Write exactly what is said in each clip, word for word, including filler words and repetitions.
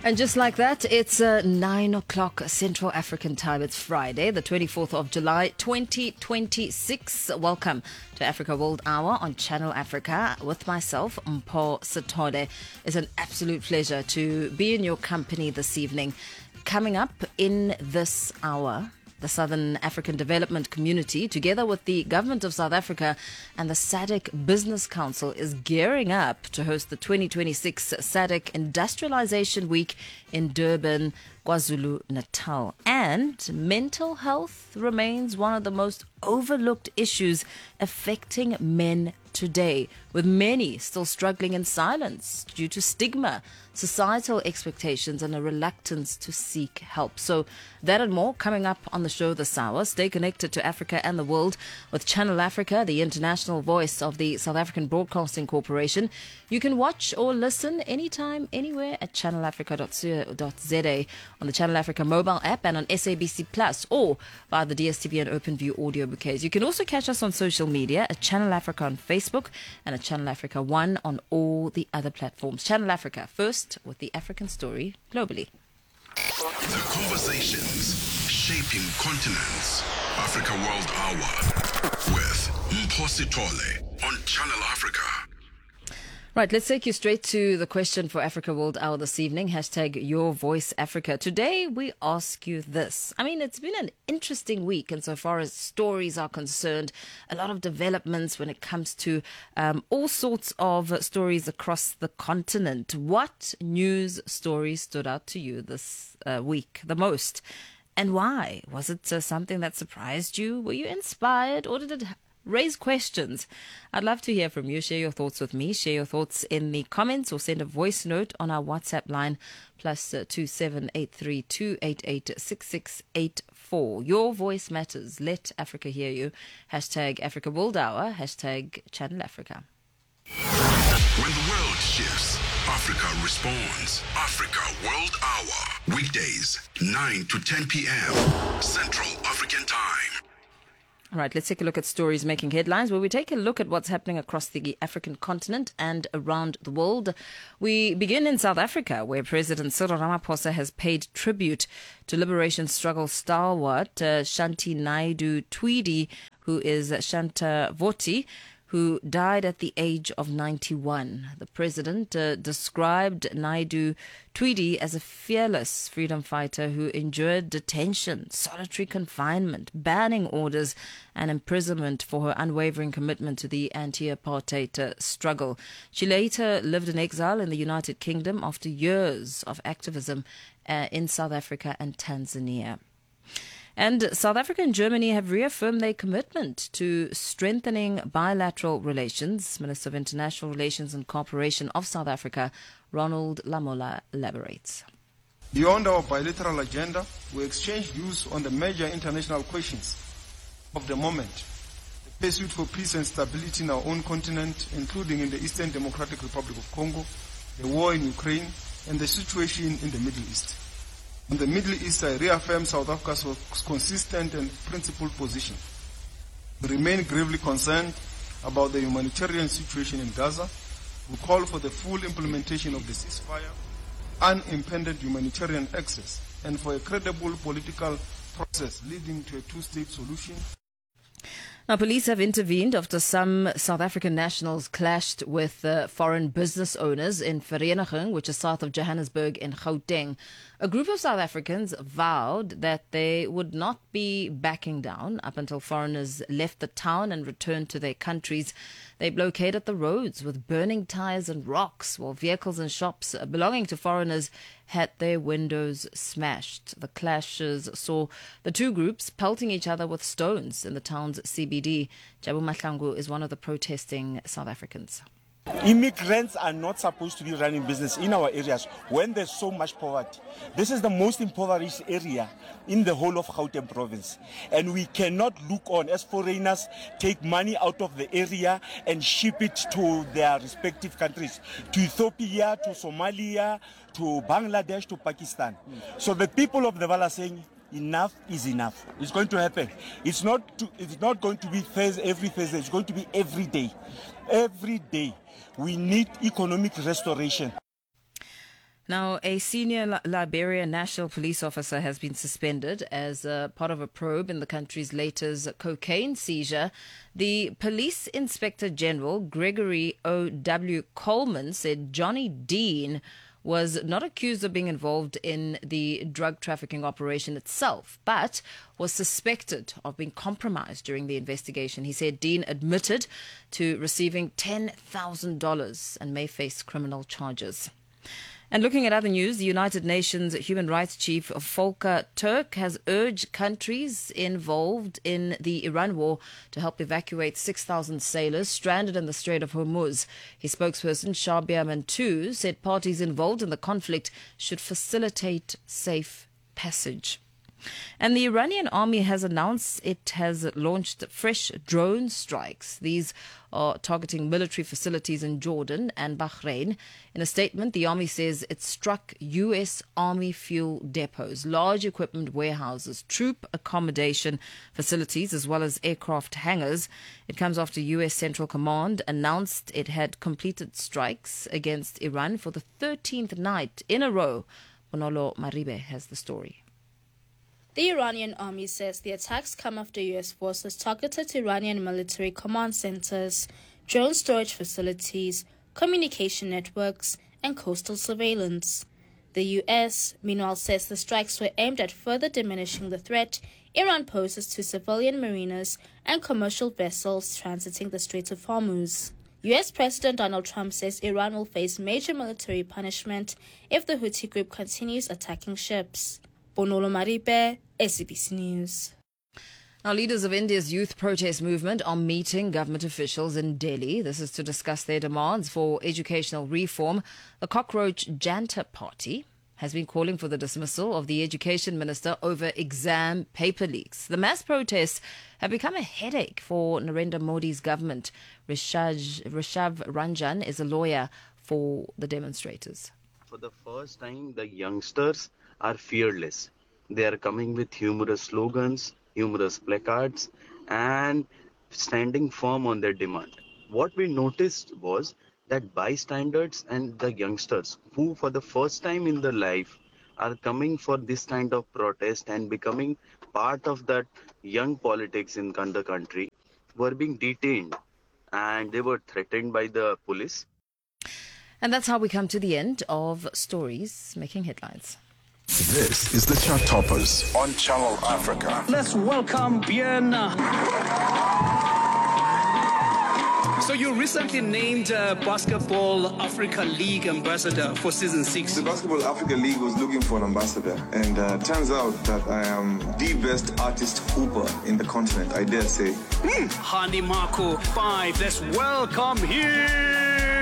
And just like that, it's uh, nine o'clock Central African time. It's Friday, the twenty-fourth of July, twenty twenty-six. Welcome to Africa World Hour on Channel Africa with myself, Mpho Sithole. It's an absolute pleasure to be in your company this evening. Coming up in this hour, the Southern African Development Community, together with the Government of South Africa and the S A D C Business Council, is gearing up to host the twenty twenty-six S A D C Industrialization Week in Durban, KwaZulu-Natal. And mental health remains one of the most overlooked issues affecting men today, with many still struggling in silence due to stigma, societal expectations, and a reluctance to seek help. So that and more coming up on the show this hour. Stay connected to Africa and the world with Channel Africa, the international voice of the South African Broadcasting Corporation. You can watch or listen anytime, anywhere at channel africa dot co dot za, on the Channel Africa mobile app, and on S A B C Plus, or via the D S T V and OpenView audio bouquets. You can also catch us on social media at Channel Africa on Facebook and at Channel Africa One on all the other platforms. Channel Africa, first with the African story globally. The conversations shaping continents. Africa World Hour with Mpho Sithole on Channel Africa. Right, let's take you straight to the question for Africa World Hour this evening. Hashtag Your Voice Africa. Today we ask you this. I mean, it's been an interesting week insofar as stories are concerned. A lot of developments when it comes to um, all sorts of stories across the continent. What news story stood out to you this uh, week the most? And why? Was it uh, something that surprised you? Were you inspired, or did it raise questions? I'd love to hear from you. Share your thoughts with me. Share your thoughts in the comments or send a voice note on our WhatsApp line, plus uh, two seven eight three two eight eight six six eight four. Your voice matters. Let Africa hear you. Hashtag Africa World Hour. Hashtag Channel Africa. When the world shifts, Africa responds. Africa World Hour. Weekdays, nine to ten p.m. Central African Time. All right, let's take a look at stories making headlines, where we take a look at what's happening across the African continent and around the world. We begin in South Africa, where President Cyril Ramaphosa has paid tribute to liberation struggle stalwart uh, Shanti Naidoo Tweedie, who is Shanta Voti, who died at the age of ninety-one. The president uh, described Naidoo Tweedie as a fearless freedom fighter who endured detention, solitary confinement, banning orders, and imprisonment for her unwavering commitment to the anti-apartheid uh, struggle. She later lived in exile in the United Kingdom after years of activism uh, in South Africa and Tanzania. And South Africa and Germany have reaffirmed their commitment to strengthening bilateral relations. Minister of International Relations and Cooperation of South Africa, Ronald Lamola, elaborates. Beyond our bilateral agenda, we exchange views on the major international questions of the moment. The pursuit for peace and stability in our own continent, including in the Eastern Democratic Republic of Congo, the war in Ukraine, and the situation in the Middle East. In the Middle East, I reaffirm South Africa's consistent and principled position. We remain gravely concerned about the humanitarian situation in Gaza. We call for the full implementation of the ceasefire, unimpeded humanitarian access, and for a credible political process leading to a two-state solution. Now, police have intervened after some South African nationals clashed with uh, foreign business owners in Vereeniging, which is south of Johannesburg in Gauteng. A group of South Africans vowed that they would not be backing down up until foreigners left the town and returned to their countries. They blockaded the roads with burning tires and rocks, while vehicles and shops belonging to foreigners had their windows smashed. The clashes saw the two groups pelting each other with stones in the town's C B D. Jabu Mahlangu is one of the protesting South Africans. Immigrants are not supposed to be running business in our areas when there's so much poverty. This is the most impoverished area in the whole of Gauteng province. And we cannot look on as foreigners take money out of the area and ship it to their respective countries, to Ethiopia, to Somalia, to Bangladesh, to Pakistan. So the people of the Val are saying, enough is enough. It's going to happen. It's not to, it's not going to be Thursday, every Thursday. It's going to be every day. Every day. We need economic restoration. Now, a senior Li- Liberia National Police officer has been suspended as uh, part of a probe in the country's latest cocaine seizure. The Police Inspector General, Gregory O W. Coleman, said Johnny Dean was not accused of being involved in the drug trafficking operation itself, but was suspected of being compromised during the investigation. He said Dean admitted to receiving ten thousand dollars and may face criminal charges. And looking at other news, the United Nations Human Rights Chief Volker Turk has urged countries involved in the Iran war to help evacuate six thousand sailors stranded in the Strait of Hormuz. His spokesperson, Shabia Mantou, said parties involved in the conflict should facilitate safe passage. And the Iranian army has announced it has launched fresh drone strikes. These are targeting military facilities in Jordan and Bahrain. In a statement, the army says it struck U S Army fuel depots, large equipment warehouses, troop accommodation facilities, as well as aircraft hangars. It comes after U S Central Command announced it had completed strikes against Iran for the thirteenth night in a row. Bonolo Maribe has the story. The Iranian army says the attacks come after U S forces targeted Iranian military command centers, drone storage facilities, communication networks, and coastal surveillance. The U S, meanwhile, says the strikes were aimed at further diminishing the threat Iran poses to civilian mariners and commercial vessels transiting the Strait of Hormuz. U S President Donald Trump says Iran will face major military punishment if the Houthi group continues attacking ships. Bonolo Maribe, S A B C News. Now, leaders of India's youth protest movement are meeting government officials in Delhi. This is to discuss their demands for educational reform. The Cockroach Janta Party has been calling for the dismissal of the education minister over exam paper leaks. The mass protests have become a headache for Narendra Modi's government. Rishaj, Rishabh Ranjan is a lawyer for the demonstrators. For the first time, the youngsters are fearless. They are coming with humorous slogans, humorous placards, and standing firm on their demand. What we noticed was that bystanders and the youngsters who for the first time in their life are coming for this kind of protest and becoming part of that young politics in the country were being detained and they were threatened by the police. And that's how we come to the end of Stories Making Headlines. This is the Chart Toppers on Channel Africa. Let's welcome Bien. So you recently named uh, Basketball Africa League ambassador for season six. The Basketball Africa League was looking for an ambassador, and uh, turns out that I am the best artist hooper in the continent, I dare say. Mm. Hani Marco five. Let's welcome him.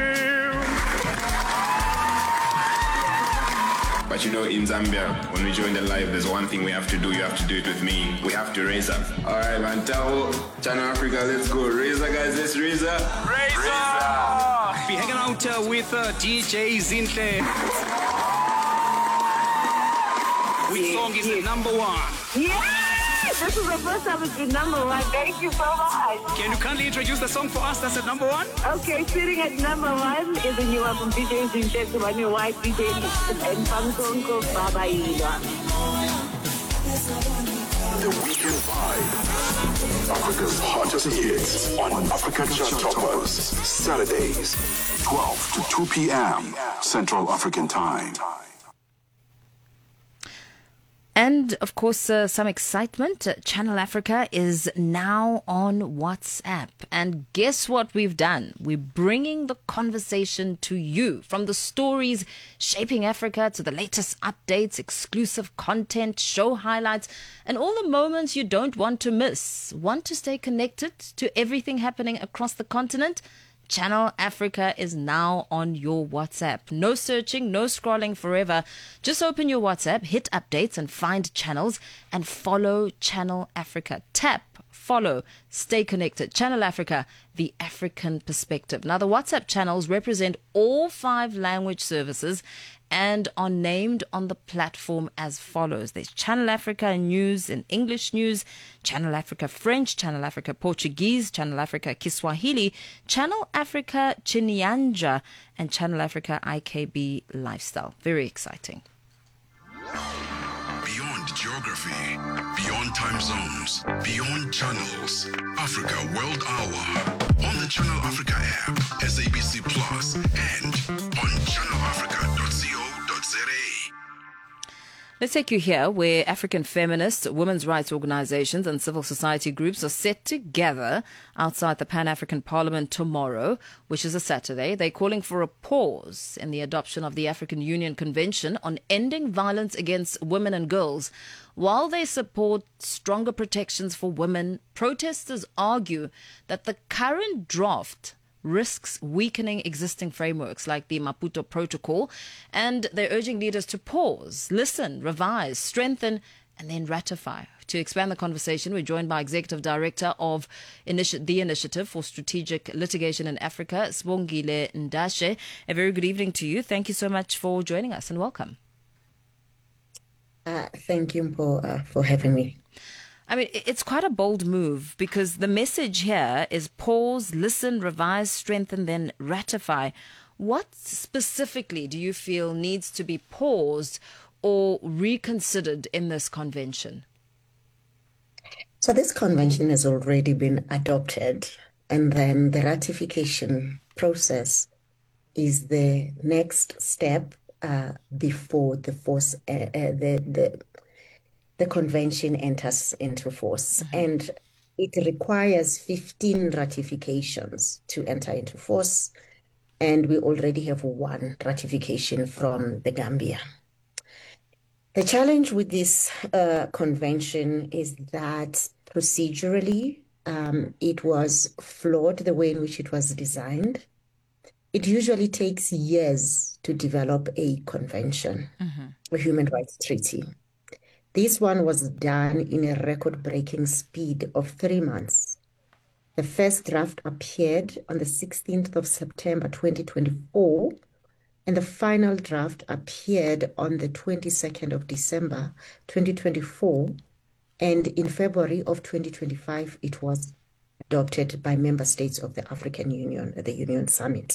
But you know, in Zambia, when we join the live, there's one thing we have to do. You have to do it with me. We have to raise up. All right, man. Tao, Channel Africa, let's go. Raise up, guys. Let's raise up. Raise, raise up. up. Be hanging out uh, with uh, D J Zinhle. Which song is the number one? Yeah! This is the first time it's been number one. Thank you so much. Can you kindly introduce the song for us that's at number one? Okay, sitting at number one is a new one from D J Zinhle, my new wife, D J and Pamsonko Baba Ilwa. The Weekend Vibe. Africa's hottest hits on Africa Chart Toppers. Saturdays, twelve to two p.m. Central African Time. And, of course, uh, some excitement. Uh, Channel Africa is now on WhatsApp. And guess what we've done? We're bringing the conversation to you. From the stories shaping Africa to the latest updates, exclusive content, show highlights, and all the moments you don't want to miss. Want to stay connected to everything happening across the continent? Channel Africa is now on your WhatsApp. No searching, no scrolling forever. Just open your WhatsApp, hit updates and find channels and follow Channel Africa. Tap follow, stay connected. Channel Africa, the African perspective. Now, the WhatsApp channels represent all five language services and are named on the platform as follows. There's Channel Africa News in English News, Channel Africa French, Channel Africa Portuguese, Channel Africa Kiswahili, Channel Africa Chinyanja, and Channel Africa I K B Lifestyle. Very exciting. Beyond geography, beyond time zones, beyond channels. Africa World Hour on the Channel Africa app, S A B C Plus, and on channel africa dot co dot za. Let's take you here where African feminists, women's rights organizations and civil society groups are set together outside the Pan-African Parliament tomorrow, which is a Saturday. They're calling for a pause in the adoption of the African Union Convention on ending violence against women and girls. While they support stronger protections for women, protesters argue that the current draft risks weakening existing frameworks like the Maputo Protocol, and they're urging leaders to pause, listen, revise, strengthen, and then ratify. To expand the conversation, we're joined by Executive Director of Initi- the Initiative for Strategic Litigation in Africa, Sibongile Ndashe. A very good evening to you. Thank you so much for joining us and welcome. Uh, thank you for, uh, for having me. I mean, it's quite a bold move because the message here is pause, listen, revise, strengthen, then ratify. What specifically do you feel needs to be paused or reconsidered in this convention? So this convention has already been adopted, and then the ratification process is the next step uh, before the force, uh, uh, the the. the convention enters into force. Mm-hmm. And it requires fifteen ratifications to enter into force. And we already have one ratification from the Gambia. The challenge with this uh, convention is that procedurally, um, it was flawed the way in which it was designed. It usually takes years to develop a convention, mm-hmm. a human rights treaty. This one was done in a record-breaking speed of three months. The first draft appeared on the sixteenth of September twenty twenty-four, and the final draft appeared on the twenty-second of December twenty twenty-four, and in February of twenty twenty-five, it was adopted by member states of the African Union at the Union Summit.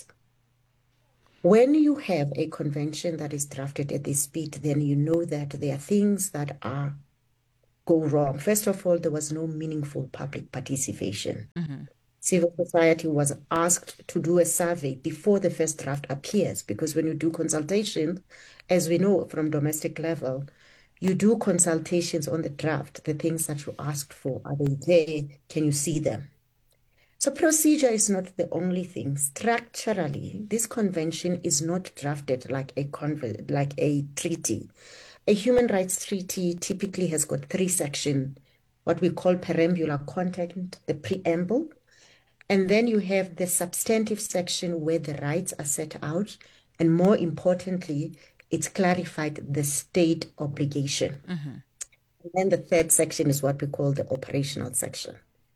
When you have a convention that is drafted at this speed, then you know that there are things that are go wrong. First of all, there was no meaningful public participation. Mm-hmm. Civil society was asked to do a survey before the first draft appears, because when you do consultation, as we know from domestic level, you do consultations on the draft, the things that you asked for. Are they there? Can you see them? So procedure is not the only thing. Structurally, this convention is not drafted like a conv- like a treaty. A human rights treaty typically has got three sections, what we call perambular content, the preamble, and then you have the substantive section where the rights are set out, and more importantly, it's clarified the state obligation. Mm-hmm. And then the third section is what we call the operational section.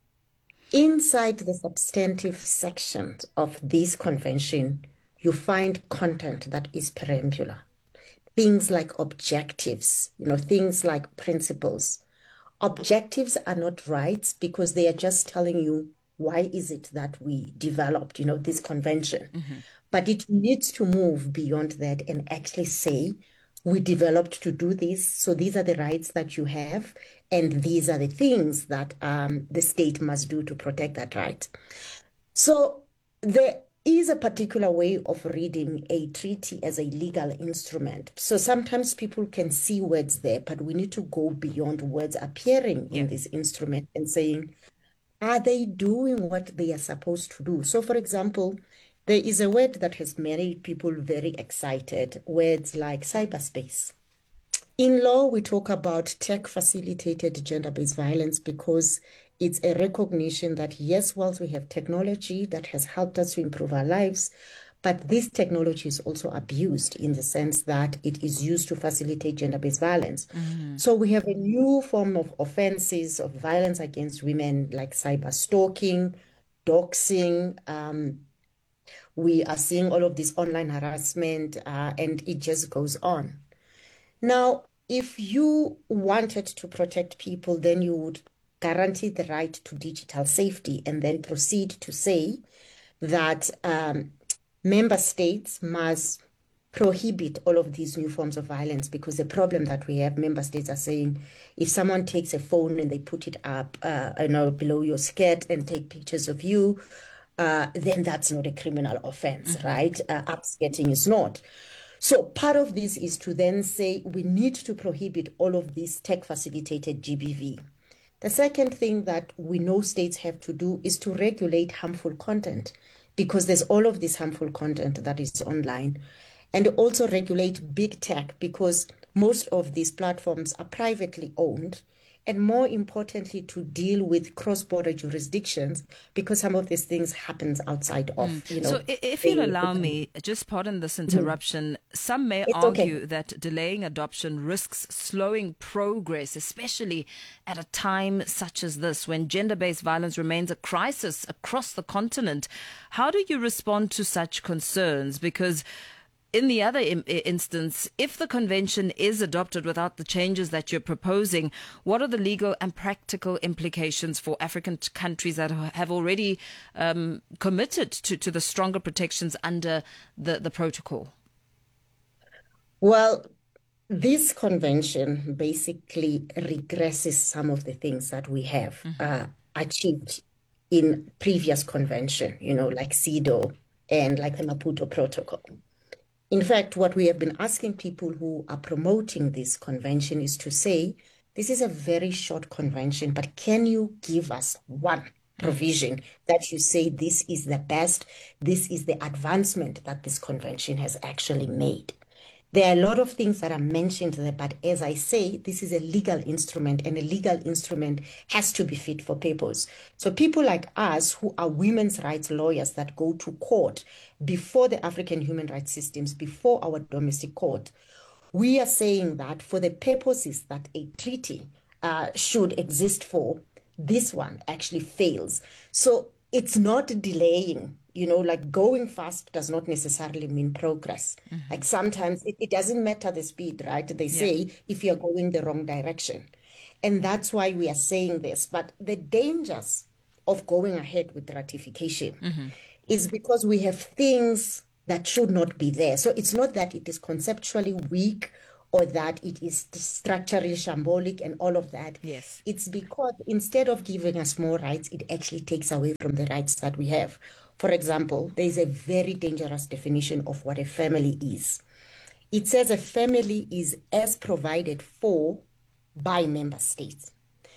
Inside the substantive section of this convention, you find content that is perambular. Things like objectives, you know, things like principles. Objectives are not rights because they are just telling you why is it that we developed, you know, this convention. Mm-hmm. But it needs to move beyond that and actually say, we developed to do this, so these are the rights that you have, and these are the things that um, the state must do to protect that right. So there is a particular way of reading a treaty as a legal instrument. So sometimes people can see words there, but we need to go beyond words appearing yeah. in this instrument and saying, are they doing what they are supposed to do? So for example, there is a word that has made people very excited, words like cyberspace. In law, we talk about tech-facilitated gender-based violence because it's a recognition that, yes, whilst we have technology that has helped us to improve our lives, But this technology is also abused in the sense that it is used to facilitate gender-based violence. Mm-hmm. So we have a new form of offenses of violence against women, like cyber stalking, doxing. Um, we are seeing all of this online harassment, uh, and it just goes on. Now, if you wanted to protect people, then you would guarantee the right to digital safety and then proceed to say that um, member states must prohibit all of these new forms of violence, because the problem that we have, member states are saying, if someone takes a phone and they put it up, uh, you know, below your skirt and take pictures of you, uh, then that's not a criminal offense, mm-hmm. right? Uh, upskirting is not. So part of this is to then say we need to prohibit all of this tech-facilitated G B V. The second thing that we know states have to do is to regulate harmful content, because there's all of this harmful content that is online, and also regulate big tech, because most of these platforms are privately owned, and more importantly, to deal with cross-border jurisdictions, because some of these things happens outside of, mm. you know. So if you'll allow me, just pardon this interruption, mm. some may it's argue okay. that delaying adoption risks slowing progress, especially at a time such as this, when gender-based violence remains a crisis across the continent. How do you respond to such concerns? Because in the other im- instance, if the convention is adopted without the changes that you're proposing, what are the legal and practical implications for African t- countries that have already um, committed to, to the stronger protections under the, the protocol? Well, this convention basically regresses some of the things that we have mm-hmm. uh, achieved in previous convention, you know, like CEDAW and like the Maputo Protocol. In fact, what we have been asking people who are promoting this convention is to say, this is a very short convention, but can you give us one provision that you say this is the best, this is the advancement that this convention has actually made? There are a lot of things that are mentioned there, but as I say, this is a legal instrument, and a legal instrument has to be fit for purpose. So people like us who are women's rights lawyers that go to court before the African human rights systems, before our domestic court, we are saying that for the purposes that a treaty uh, should exist for, this one actually fails. So it's not delaying. You know, like going fast does not necessarily mean progress. Mm-hmm. Like sometimes it, it doesn't matter the speed, right? They say yeah. if you're going the wrong direction. And that's why we are saying this. But the dangers of going ahead with ratification mm-hmm. is because we have things that should not be there. So it's not that it is conceptually weak or that it is structurally shambolic and all of that. Yes. It's because instead of giving us more rights, it actually takes away from the rights that we have. For example, there is a very dangerous definition of what a family is. It says a family is as provided for by member states.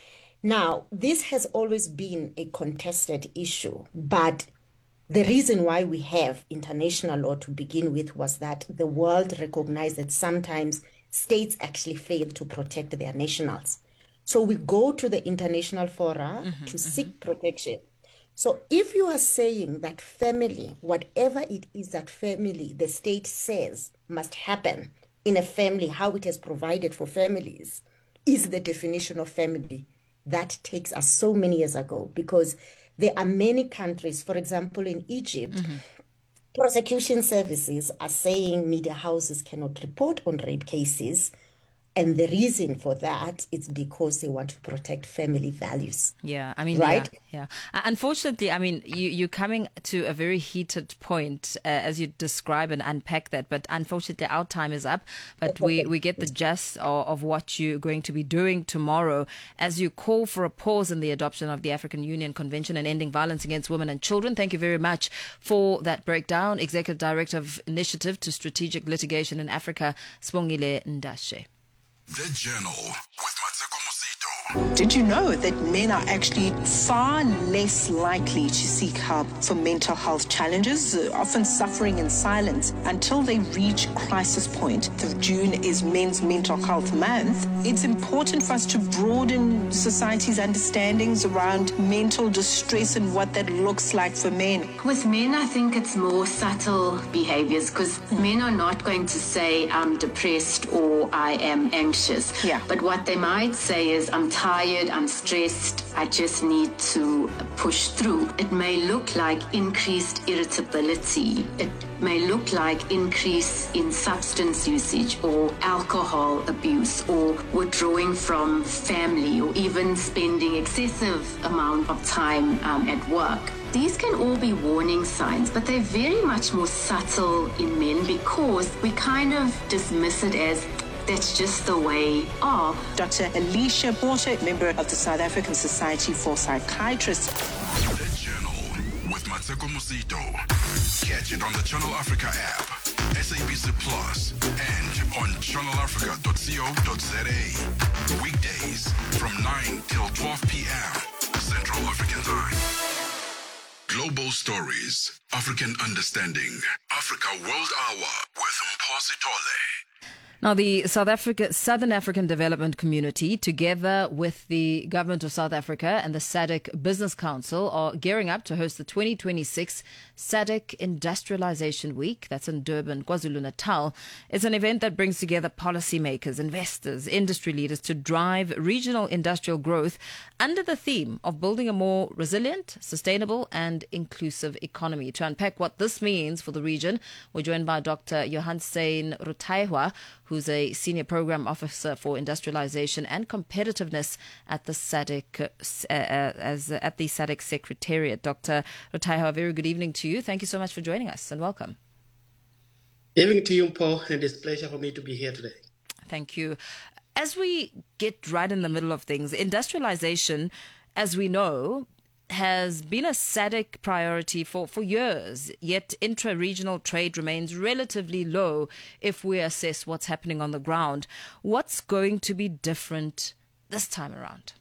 Now, this has always been a contested issue, but the reason why we have international law to begin with was that the world recognized that sometimes states actually fail to protect their nationals. So we go to the international fora mm-hmm, to seek mm-hmm. protection. So if you are saying that family, whatever it is that family, the state says must happen in a family, how it has provided for families, is the definition of family, that takes us so many years ago, because there are many countries, for example, in Egypt, mm-hmm. prosecution services are saying media houses cannot report on rape cases. And the reason for that is because they want to protect family values. Yeah, I mean, right? Yeah, yeah. Unfortunately, I mean, you, you're coming to a very heated point uh, as you describe and unpack that. But unfortunately, our time is up. But we, we get the gist of, of what you're going to be doing tomorrow as you call for a pause in the adoption of the African Union Convention and Ending Violence Against Women and Children. Thank you very much for that breakdown. Executive Director of Initiative to Strategic Litigation in Africa, Sibongile Ndashe. The Journal with Mateko Mosito. Did you know that men are actually far less likely to seek help for mental health challenges, uh, often suffering in silence until they reach crisis point? So June is Men's Mental Health Month. It's important for us to broaden society's understandings around mental distress and what that looks like for men. With men, I think it's more subtle behaviors because men are not going to say, I'm depressed or I am anxious. Yeah. But what they might say is, I'm tired, I'm stressed, I just need to push through. It may look like increased irritability. It may look like increase in substance usage or alcohol abuse or withdrawing from family or even spending excessive amount of time um, at work. These can all be warning signs, but they're very much more subtle in men because we kind of dismiss it as that's just the way are. Doctor Alicia Porter, member of the South African Society for Psychiatrists. The Journal with Mateko Musito. Catch it on the Channel Africa app, S A B C Plus, and on channel africa dot co dot za. Weekdays from nine till twelve p.m. Central African Time. Global Stories, African Understanding, Africa World Hour with Mposi Tole. Now, the South Africa, Southern African Development Community, together with the Government of South Africa and the S A D C Business Council, are gearing up to host the twenty twenty-six S A D C Industrialization Week. That's in Durban, KwaZulu-Natal. It's an event that brings together policymakers, investors, industry leaders to drive regional industrial growth under the theme of building a more resilient, sustainable and inclusive economy. To unpack what this means for the region, we're joined by Doctor Johannes Rutaihwa, who's a Senior Program Officer for Industrialization and Competitiveness at the S A D C, uh, as uh, at the S A D C Secretariat. Doctor Rutaihwa, a very good evening to you. Thank you so much for joining us and welcome. Evening to you, Paul, and it's a pleasure for me to be here today. Thank you. As we get right in the middle of things, industrialization, as we know, has been a S A D C priority for, for years, yet intra-regional trade remains relatively low if we assess what's happening on the ground. What's going to be different this time around?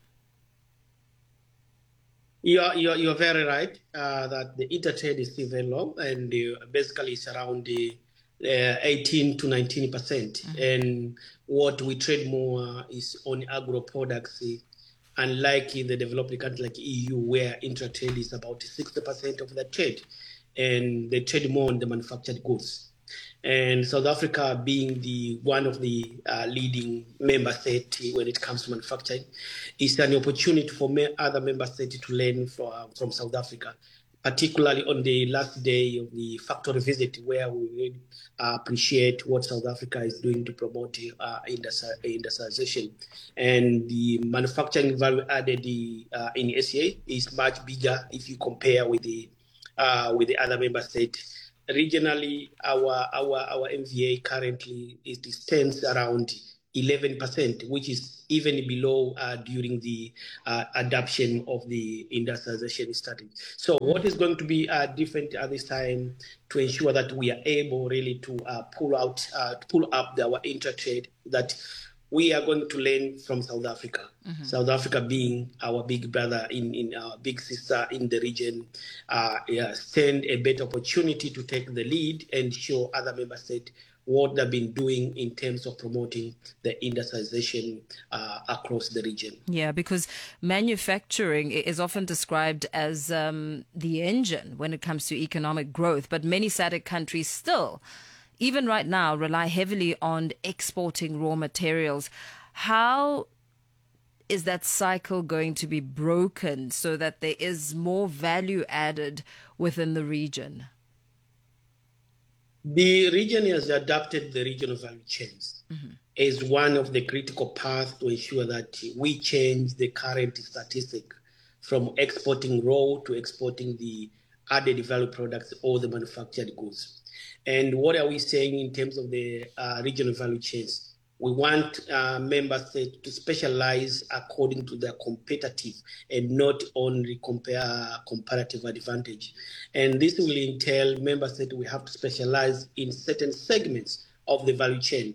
You're, you're, you're very right uh, that the intertrade is still very low, and uh, basically it's around the uh, eighteen to nineteen percent. Mm-hmm. And what we trade more uh, is on agro products, uh, unlike in the developing countries like E U, where intra-trade is about sixty percent of the trade, and they trade more on the manufactured goods. And South Africa, being the one of the uh, leading member states when it comes to manufacturing, is an opportunity for me- other member states to learn from, from South Africa, particularly on the last day of the factory visit, where we really uh, appreciate what South Africa is doing to promote uh, industrialization. And the manufacturing value added uh, in S A is much bigger if you compare with the uh, with the other member states. Regionally, our our our M V A currently it stands around eleven percent, which is even below uh, during the uh, adoption of the industrialization strategy. So what is going to be uh, different at this time to ensure that we are able really to uh, pull out, uh, pull up the, our intertrade, that we are going to learn from South Africa. Mm-hmm. South Africa being our big brother, in, in our big sister in the region, uh, yeah, stand a better opportunity to take the lead and show other member states what they've been doing in terms of promoting the industrialization uh, across the region. Yeah, because manufacturing is often described as um, the engine when it comes to economic growth, but many S A D C countries still, even right now, rely heavily on exporting raw materials. How is that cycle going to be broken so that there is more value added within the region? The region has adopted the regional value chains mm-hmm. as one of the critical paths to ensure that we change the current statistic from exporting raw to exporting the added value products or the manufactured goods. And what are we saying in terms of the uh, regional value chains? We want uh, member states to specialize according to their competitive and not only compare comparative advantage. And this will entail member states we have to specialize in certain segments of the value chain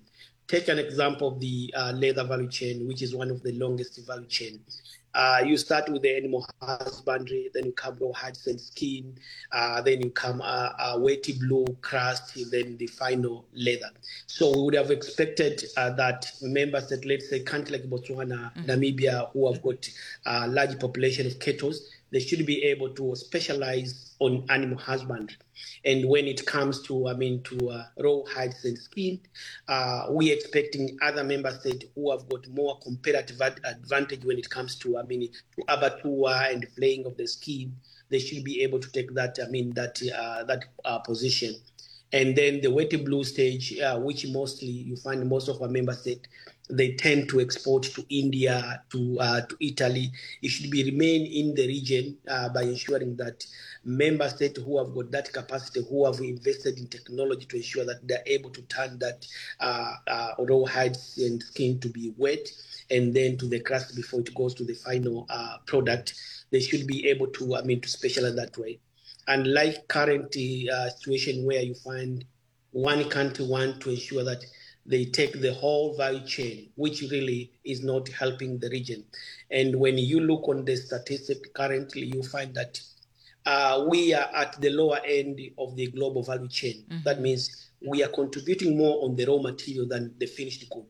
take an example of the uh, leather value chain, which is one of the longest value chain. Uh, you start with the animal husbandry, then you come raw hides and skin, uh, then you come uh, uh, wetty blue crust, then the final leather. So we would have expected uh, that members that, let's say, countries like Botswana, mm-hmm. Namibia, who have got a large population of cattle, they should be able to specialize on animal husbandry. And when it comes to, I mean, to uh, raw hides and skin, uh, we're expecting other member states who have got more comparative advantage when it comes to, I mean, to abattoir and flaying of the skin. They should be able to take that, I mean, that uh, that uh, position. And then the wetty blue stage, uh, which mostly you find most of our member states, they tend to export to India, to uh, to Italy. It should be remain in the region uh, by ensuring that member states who have got that capacity, who have invested in technology to ensure that they're able to turn that uh, uh, raw hides and skin to be wet and then to the crust before it goes to the final uh, product. They should be able to, I mean, to specialize that way. Unlike current uh, situation where you find one country want to ensure that they take the whole value chain, which really is not helping the region. And when you look on the statistic currently, you find that uh, we are at the lower end of the global value chain. Mm-hmm. That means we are contributing more on the raw material than the finished good.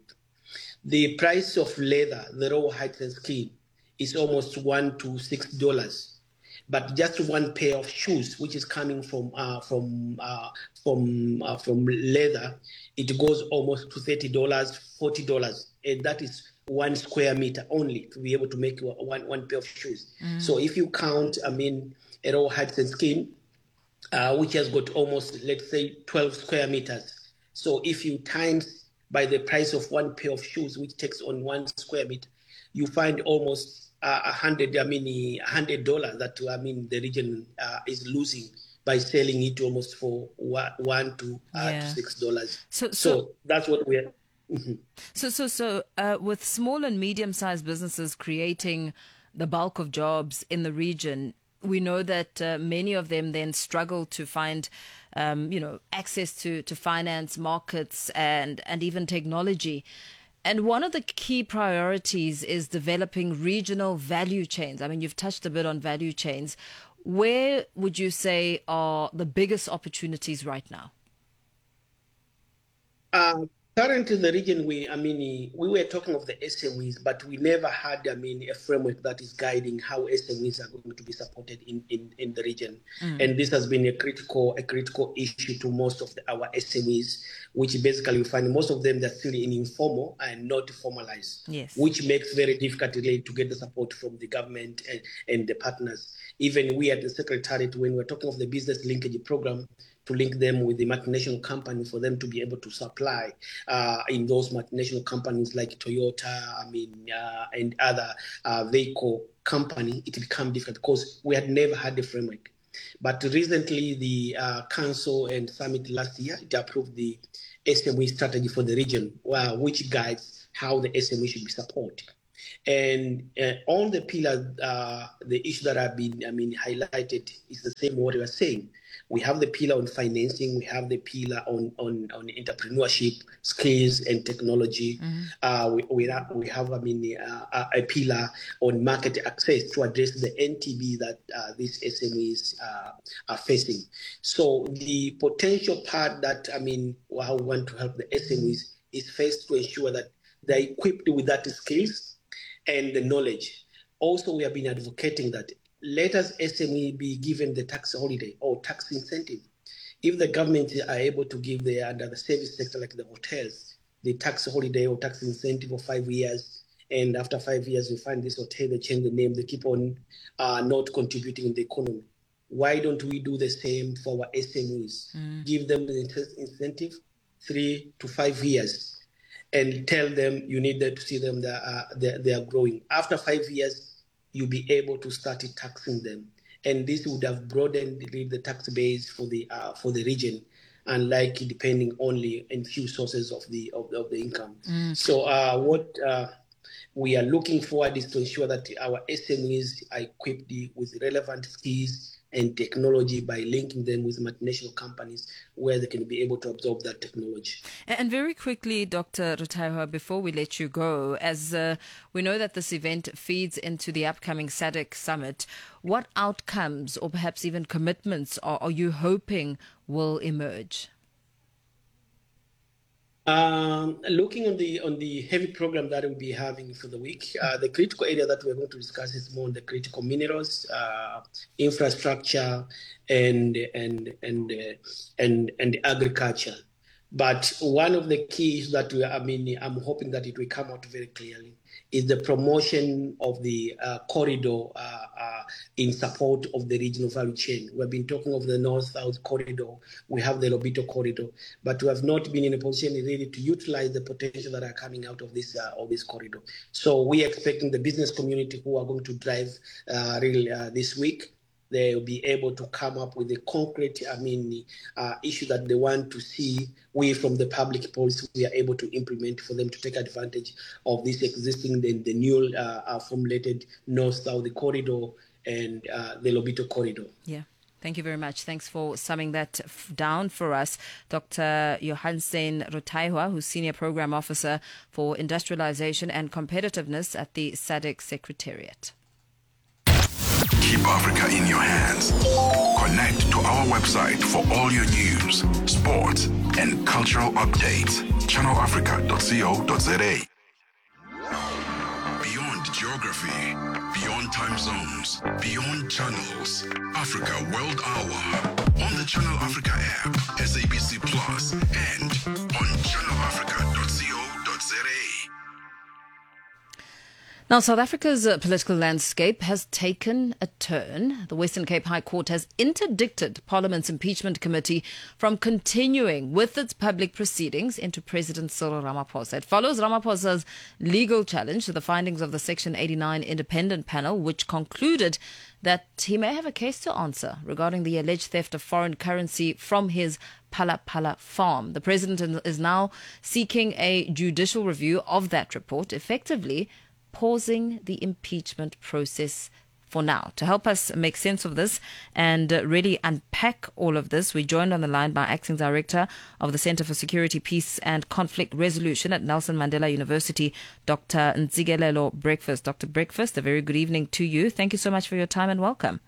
The price of leather, the raw hides and skin, is almost one to six dollars. But just one pair of shoes, which is coming from uh, from uh, from uh, from leather, it goes almost to thirty dollars, forty dollars, and that is one square meter only to be able to make one one pair of shoes. Mm. So if you count, I mean, a raw hides and skin, uh, which has got almost, let's say, twelve square meters. So if you times by the price of one pair of shoes, which takes on one square meter, you find almost Uh, a hundred, I mean, a hundred dollars that I mean the region uh, is losing by selling it almost for one, one to, uh, yeah. to six dollars. So, so, so that's what we're. Mm-hmm. So, so, so, uh, with small and medium-sized businesses creating the bulk of jobs in the region, we know that uh, many of them then struggle to find, um, you know, access to to finance, markets, and and even technology. And one of the key priorities is developing regional value chains. I mean, you've touched a bit on value chains. Where would you say are the biggest opportunities right now? Uh, currently, in the region, we, I mean, we were talking of the S M Es, but we never had, I mean, a framework that is guiding how S M Es are going to be supported in, in, in the region. Mm. And this has been a critical, a critical issue to most of the, our S M Es, which basically we find most of them, they're still in informal and not formalized, yes. which makes very difficult really to get the support from the government and, and the partners. Even we at the Secretariat, when we're talking of the business linkage program, to link them with the multinational company for them to be able to supply uh, in those multinational companies like Toyota, I mean, uh, and other uh, vehicle company, it became difficult because we had never had the framework. But recently, the uh, Council and Summit last year, it approved the S M E strategy for the region, uh, which guides how the S M E should be supported. And uh, on the pillars, uh, the issue that have been, I mean, highlighted is the same what we are saying. We have the pillar on financing. We have the pillar on on, on entrepreneurship, skills, and technology. Mm-hmm. Uh, we we have, we have I mean uh, a pillar on market access to address the N T B that uh, these S M Es uh, are facing. So the potential part that I mean how we want to help the S M Es is first to ensure that they're equipped with that skills and the knowledge. Also, we have been advocating that let us S M E be given the tax holiday or tax incentive. If the government are able to give the under the service sector like the hotels the tax holiday or tax incentive of five years, and after five years we find this hotel, they change the name, they keep on uh, not contributing in the economy. Why don't we do the same for our S M Es? Mm. Give them the incentive three to five years and tell them you need to see them that uh, they, they are growing. After five years, you'll be able to start taxing them, and this would have broadened the tax base for the uh, for the region, unlike depending only on few sources of the of, of the income. Mm. So, uh, what uh, we are looking forward is to ensure that our S M Es are equipped with relevant skills, and technology by linking them with multinational companies where they can be able to absorb that technology. And very quickly, Doctor Rutaiwa, before we let you go, as uh, we know that this event feeds into the upcoming S A D C summit, what outcomes or perhaps even commitments are, are you hoping will emerge? Um, looking on the on the heavy program that we'll be having for the week, uh, the critical area that we're going to discuss is more on the critical minerals, uh, infrastructure, and and and uh, and and agriculture. But one of the keys that we, I mean, I'm hoping that it will come out very clearly is the promotion of the uh, corridor uh, uh, in support of the regional value chain. We've been talking of the North-South corridor. We have the Lobito corridor, but we have not been in a position really to utilize the potential that are coming out of this uh, of this corridor. So we're expecting the business community who are going to drive uh, really uh, this week, they will be able to come up with a concrete, I mean, uh, issue that they want to see. We, from the public policy, we are able to implement for them to take advantage of this existing, the, the new uh, uh, formulated North-South corridor and uh, the Lobito corridor. Yeah. Thank you very much. Thanks for summing that f- down for us. Doctor Johansen Rutaiwa, who's Senior Program Officer for Industrialization and Competitiveness at the S A D C Secretariat. Keep Africa in your hands. Connect to our website for all your news, sports, and cultural updates. channel africa dot co dot za. Beyond geography, beyond time zones, beyond channels. Africa World Hour on the Channel Africa app, S A B C Plus, and on channel africa dot co dot za. Now, South Africa's uh, political landscape has taken a turn. The Western Cape High Court has interdicted Parliament's impeachment committee from continuing with its public proceedings into President Cyril Ramaphosa. It follows Ramaphosa's legal challenge to the findings of the Section eighty-nine independent panel, which concluded that he may have a case to answer regarding the alleged theft of foreign currency from his Phala Phala farm. The president is now seeking a judicial review of that report, effectively pausing the impeachment process for now. To help us make sense of this and uh, really unpack all of this, we're joined on the line by Acting Director of the Center for Security, Peace and Conflict Resolution at Nelson Mandela University, Doctor Ntsikelelo Breakfast. Doctor Breakfast, a very good evening to you. Thank you so much for your time and welcome.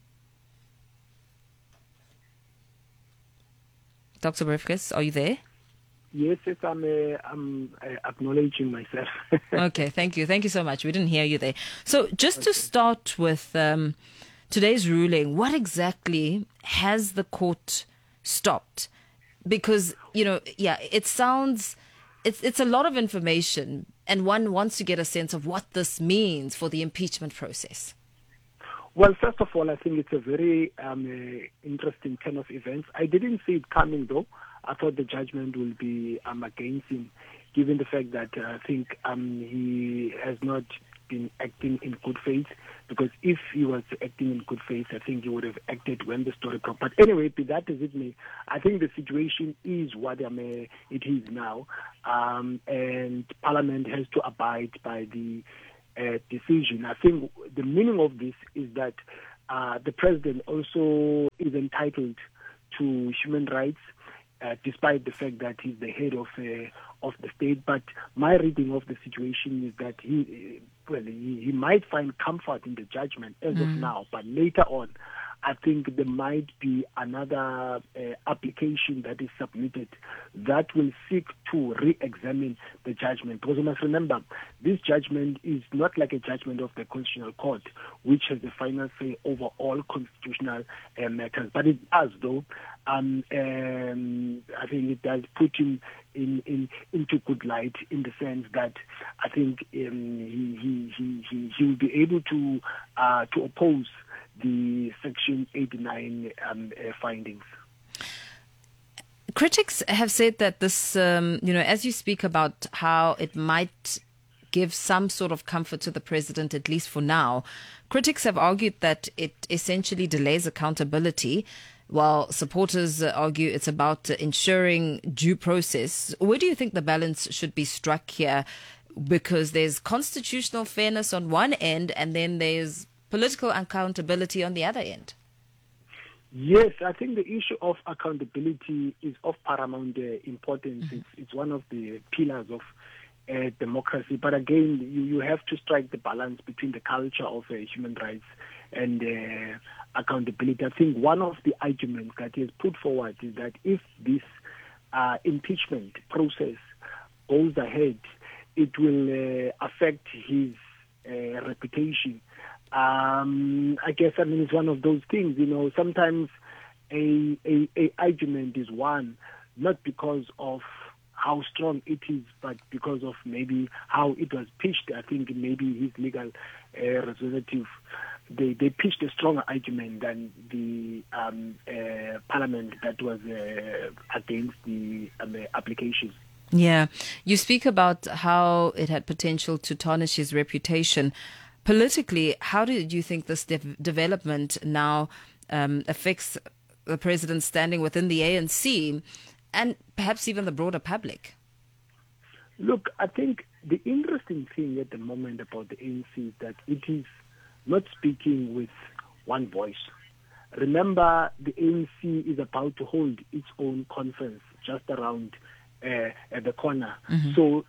Doctor Breakfast, are you there? Yes, yes, I'm, uh, I'm uh, acknowledging myself. Okay, thank you. Thank you so much. We didn't hear you there. So just okay. to start with um, today's ruling, what exactly has the court stopped? Because, you know, yeah, it sounds, it's, it's a lot of information, and one wants to get a sense of what this means for the impeachment process. Well, first of all, I think it's a very um, uh, interesting turn of events. I didn't see it coming, though. I thought the judgment will be um, against him, given the fact that uh, I think um, he has not been acting in good faith, because if he was acting in good faith, I think he would have acted when the story broke. But anyway, be that as it may, I think the situation is what um, uh, it is now, um, and Parliament has to abide by the uh, decision. I think the meaning of this is that uh, the president also is entitled to human rights, Uh, despite the fact that he's the head of uh, of the state. But my reading of the situation is that he, uh, well, he, he might find comfort in the judgment as mm. of now, but later on, I think there might be another uh, application that is submitted that will seek to re-examine the judgment. Because you must remember, this judgment is not like a judgment of the Constitutional Court, which has the final say over all constitutional uh, matters. But it does, though, um, um, I think it does put him in, in into good light, in the sense that I think um, he, he, he, he, he will be able to uh, to oppose the Section eighty-nine um, uh, findings. Critics have said that this, um, you know, as you speak about how it might give some sort of comfort to the president, at least for now, critics have argued that it essentially delays accountability, while supporters argue it's about ensuring due process. Where do you think the balance should be struck here? Because there's constitutional fairness on one end, and then there's political accountability on the other end. Yes, I think the issue of accountability is of paramount uh, importance. Mm-hmm. It's, it's one of the pillars of uh, democracy. But again, you, you have to strike the balance between the culture of uh, human rights and uh, accountability. I think one of the arguments that is put forward is that if this uh, impeachment process goes ahead, it will uh, affect his uh, reputation. Um, I guess, I mean, it's one of those things, you know, sometimes a, a, a argument is won, not because of how strong it is, but because of maybe how it was pitched. I think maybe his legal uh, representative, they, they pitched a stronger argument than the um, uh, parliament that was uh, against the um, applications. Yeah. You speak about how it had potential to tarnish his reputation. Politically, how did you think this de- development now um, affects the president's standing within the A N C and perhaps even the broader public? Look, I think the interesting thing at the moment about the A N C is that it is not speaking with one voice. Remember, the A N C is about to hold its own conference just around uh, at the corner. Mm-hmm. So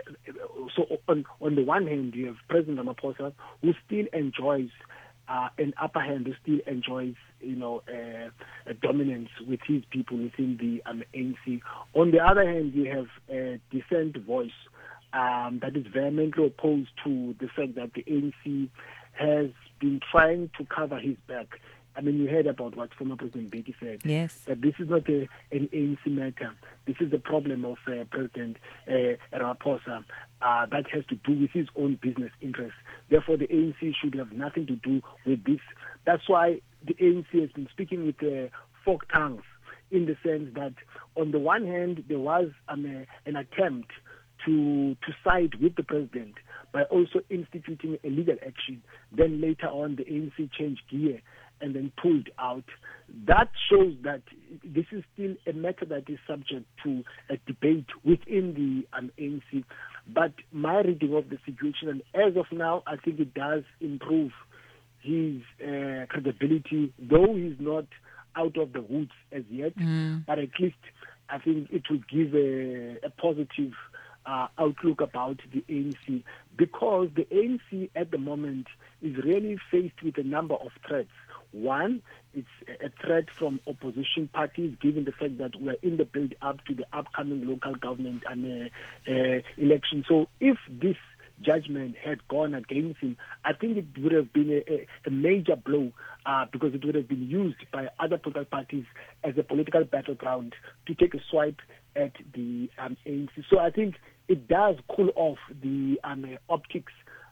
So on, on the one hand, you have President Ramaphosa, who still enjoys uh, an upper hand, who still enjoys, you know, uh, a dominance with his people within the um, A N C. On the other hand, you have a dissent voice um, that is vehemently opposed to the fact that the A N C has been trying to cover his back. I mean, you heard about what former President Mbeki said. Yes. That this is not a, an A N C matter. This is the problem of uh, President uh, Ramaphosa uh, that has to do with his own business interests. Therefore, the A N C should have nothing to do with this. That's why the A N C has been speaking with uh, forked tongues, in the sense that, on the one hand, there was um, a, an attempt to to side with the president by also instituting a legal action. Then later on, the A N C changed gear and then pulled out. That shows that this is still a matter that is subject to a debate within the um, A N C. But my reading of the situation, and as of now, I think it does improve his uh, credibility, though he's not out of the woods as yet. Mm. But at least I think it will give a, a positive uh, outlook about the A N C, because the A N C at the moment is really faced with a number of threats. One, it's a threat from opposition parties, given the fact that we're in the build-up to the upcoming local government and uh, uh, election. So if this judgment had gone against him, I think it would have been a, a major blow uh, because it would have been used by other political parties as a political battleground to take a swipe at the um, A N C. So I think it does cool off the um, optics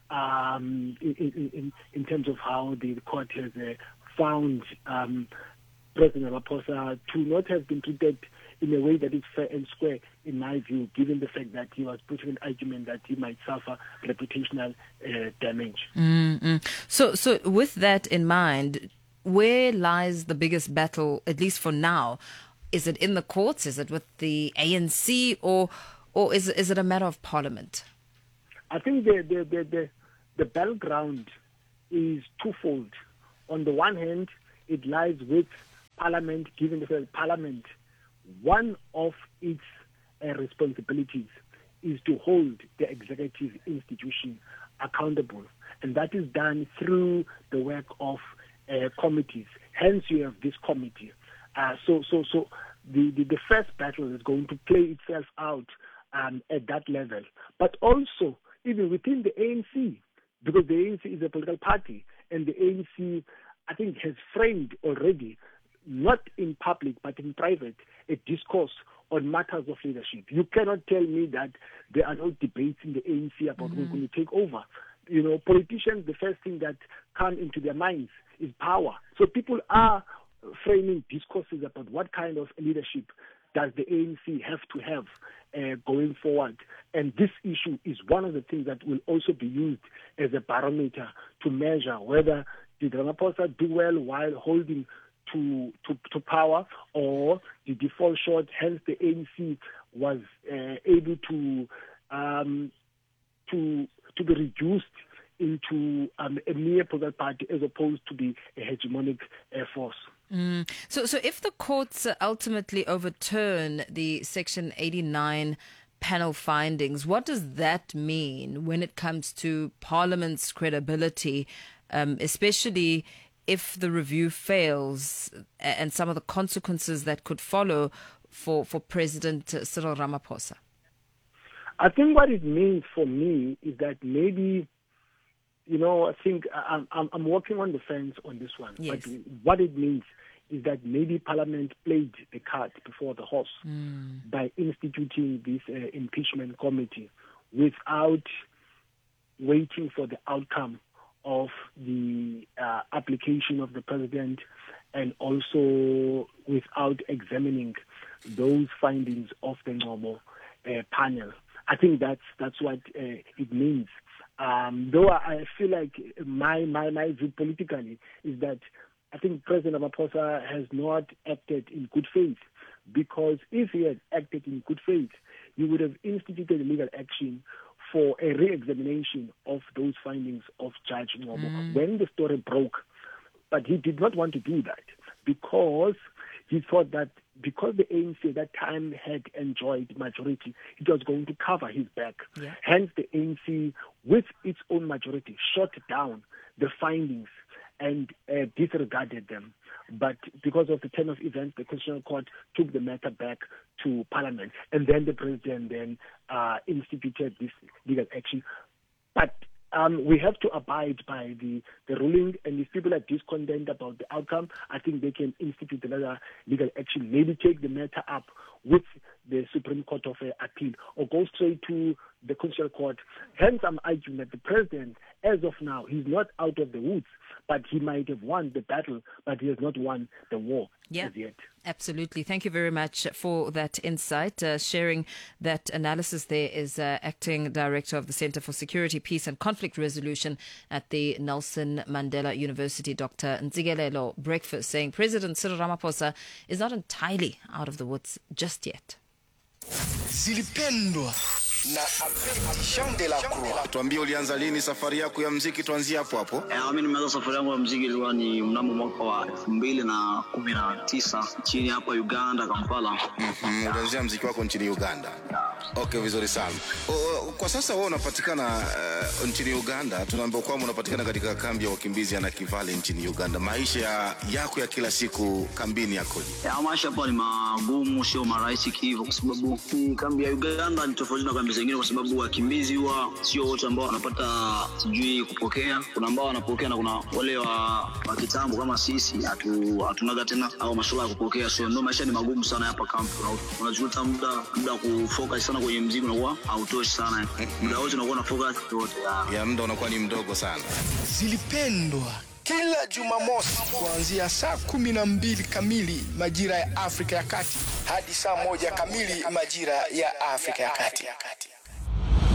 um, in, in, in terms of how the court has uh, found um, President Ramaphosa to not have been treated in a way that is fair and square, in my view, given the fact that he was putting an argument that he might suffer reputational uh, damage. Mm-hmm. So, so with that in mind, where lies the biggest battle, at least for now? Is it in the courts? Is it with the A N C, or or is it, is it a matter of parliament? I think the the the the, the battleground is twofold. On the one hand, it lies with Parliament, given the fact that Parliament, one of its uh, responsibilities is to hold the executive institution accountable. And that is done through the work of uh, committees. Hence, you have this committee. Uh, so so, so the, the, the first battle is going to play itself out um, at that level. But also, even within the A N C, because the A N C is a political party, and the A N C, I think, has framed already, not in public but in private, a discourse on matters of leadership. You cannot tell me that there are no debates in the A N C about mm-hmm. who's going to take over. You know, politicians, the first thing that comes into their minds is power. So people are framing discourses about what kind of leadership does the A N C have to have uh, going forward. And this issue is one of the things that will also be used as a barometer to measure whether did Ramaphosa do well while holding to, to, to power, or did he fall short, hence the A N C was uh, able to um, to to be reduced into um, a mere political party as opposed to be a hegemonic uh, force. Mm. So, so if the courts ultimately overturn the Section eighty-nine panel findings, what does that mean when it comes to Parliament's credibility, um, especially if the review fails, and some of the consequences that could follow for, for President Cyril Ramaphosa? I think what it means for me is that maybe, you know, I think I'm, I'm, I'm working on the fence on this one. Yes. But what it means is that maybe Parliament played the cart before the horse mm. by instituting this uh, impeachment committee without waiting for the outcome of the uh, application of the president, and also without examining those findings of the normal uh, panel. I think that's that's what uh, it means. Um, though I feel like my, my my view politically is that I think President Ramaphosa has not acted in good faith, because if he had acted in good faith, he would have instituted legal action for a re-examination of those findings of Judge Ngcobo mm. when the story broke. But he did not want to do that because he thought that because the A N C at that time had enjoyed majority, it was going to cover his back. Yeah. Hence, the A N C, with its own majority, shut down the findings and uh, disregarded them. But because of the turn of events, the Constitutional Court took the matter back to Parliament, and then the President then uh, instituted this legal action. But um, we have to abide by the, the ruling, and if people are discontent about the outcome, I think they can institute another legal action, maybe take the matter up with the Supreme Court of uh, Appeal, or go straight to the Constitutional Court. Hence, I'm arguing that the President, as of now, he's not out of the woods, but he might have won the battle, but he has not won the war yeah, as yet. Absolutely. Thank you very much for that insight. Uh, sharing that analysis there is uh, Acting Director of the Center for Security, Peace and Conflict Resolution at the Nelson Mandela University, Doctor Ntsikelelo Breakfast, saying President Cyril Ramaphosa is not entirely out of the woods just yet. Zilipendwa na Jean de la Croix. Tuambie ulianza lini safari yako ya muziki, tuanzie hapo hapo. Eh, mimi nimeanza safari yangu ya muziki ilikuwa ni mnamo mwaka wa elfu mbili na kumi na tisa chini hapa Uganda, Kampala. Mhm, ulianzia muziki wako nchini Uganda. Okay, vizuri sana. O, kwa sasa wewe unapatikana uh, nchini Uganda. Tunaambiwa kwamba unapatikana katika kambi ya wakimbizi ya Nakivale nchini Uganda. Maisha yako ya kila siku kambini yakoje? Ya maisha hapa ni magumu, sio marahisi hivyo, kwa sababu kambi ya Uganda ni tofauti na kambi zingine, kwa sababu wakimbizi huwa sio wote ambao wanapata sijui kupokea. Kuna ambao wanapokea na kuna wale wa, wa kitambo kama sisi hatu hatunaga tena au masuala ya kupokea. So ndio maisha ni magumu sana hapa kambi. Unajuta muda muda kufocus sana kwenye muziki unakuwa hautoshi sana. Muda wote unakuwa na focus yote. Ya muda unakuwa ni mdogo sana. Zilipendwa kila Jumamosi kuanzia saa kumi na mbili kamili majira ya Afrika ya Kati hadi saa moja kamili majira ya Afrika ya Kati.